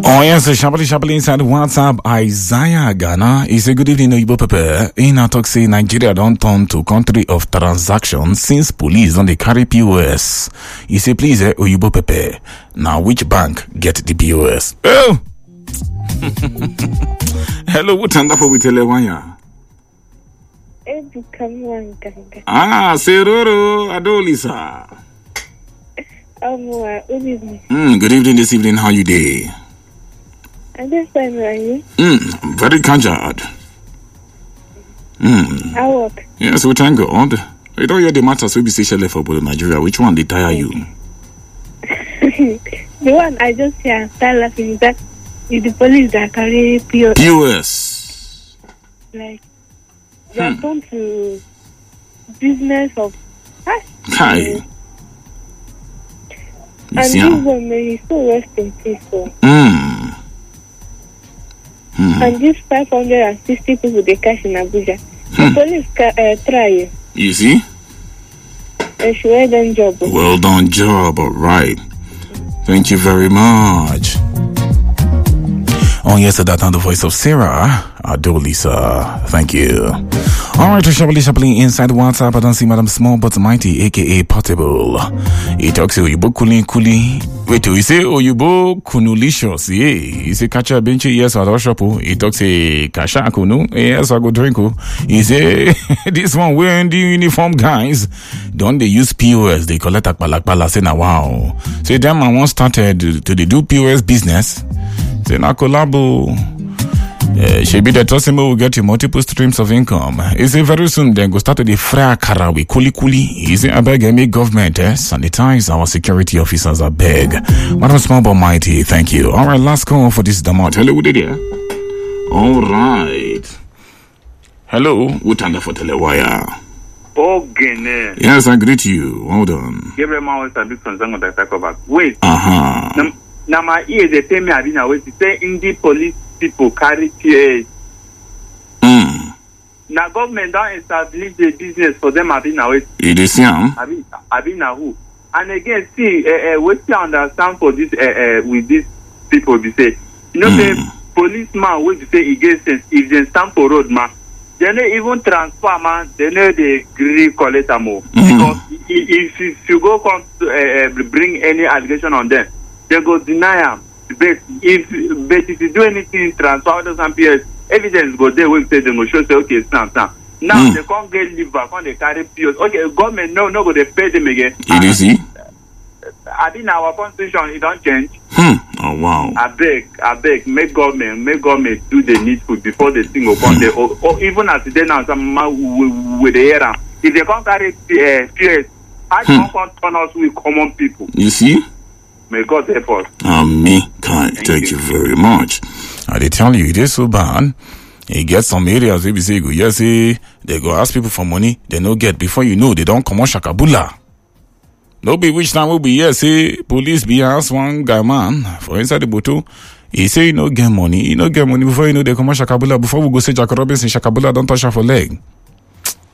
Oh, yes, sharply inside WhatsApp. Isaiah Ghana. He say, good evening, Oyibo Pepe. In a talk say Nigeria don't turn to country of transactions since police don't they carry POS. He say, please, Oyibo Pepe. Now, which bank get the POS? Oh! Hello, what under for we Telewanya? Ah, Seroro Adolisa. Good evening. Good evening this evening. How you day? I'm just fine, are you? Very conjured. I work. Yes, we thank God. You don't hear the matters will be specially for Nigeria. Which one they tire you? The one I just hear and start laughing is that it's the police that carry POS. POS. Like, they are come to business of... Kai. And this one, may so rest in peace. So. And these 560 people they cash in Abuja. The police try you. You see? Well done job. Well done job, alright. Thank you very much. Oh yes, that on the voice of Sarah Adolisa. Thank you. Alright, sharply inside WhatsApp. I don't see Madam Small but Mighty, aka Portable. He talks Oyibo Kuli. Wait, we say Oyibo Kunulicious. Yeah, he say Kacha Benchi, yes, I don't shop. He talks a Kasha Kunu, yes, I go drink. He say this one wearing the uniform guys. Don't they use POS? They collect akbalakbala. Say now wow. Say them I once started to do POS business. Say na collabo. Shebi the Tosimo will get you multiple streams of income. He say very soon then go start to the Fra Karawi Kuli. He say I beg any government sanitize our security officers. I beg. Madam Small but Mighty, thank you. Alright, last call for this Damot. Hello, good day. Alright. Hello, Utanda for Telewire. Okay. Yes, I greet you. Hold on. Wait. Now my ears they tell me I been away to say in the police people carry PAs. Now government don't establish the business for them. I've been away. It is young. I've been who? And again, see, what you understand for this with these people? They say, you know, the policeman will say against sense if they stand for road man, they don't even transfer man. They know they agree collect more because if you go come to bring any allegation on them, they go deny them. But if you do anything, transfer those PS, evidence go there, we say they will show say, okay, stand. Now they can't get live back when they carry PS. Okay, government no go they pay them again. It is he? I think our constitution it don't change. Oh wow. I beg, make government do the needful before the thing will come there. Or even as they now some man with the era. If they can't carry PS, how can turn us with common people? You see? May God help us. Thank you very much. I tell you, it is so bad. You get some areas where we say, yes, they go ask people for money, they no get. Before you know, they don't come on shakabula. No be which time will be, yes, police be asked one guy man for inside the bottle. He say, you no get money before you know they come on shakabula. Before we go say Jack Robinson, shakabula don't touch her for leg.